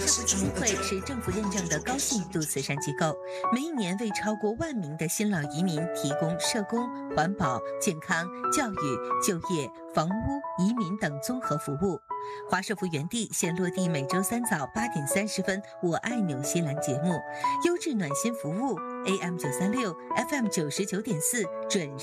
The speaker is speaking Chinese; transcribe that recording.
社福基金会是政府认证的高信度慈善机构，每一年为超过1万名的新老移民提供社工、环保、健康、教育、就业、房屋、移民等综合服务。华社福原地现落地每周3早8点30分，我爱纽西兰节目，优质暖心服务 ，AM936，FM99.4准时。